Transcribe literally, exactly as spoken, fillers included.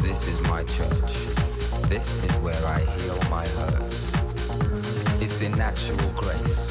This is my church. This is where I heal my hurts. It's in natural grace.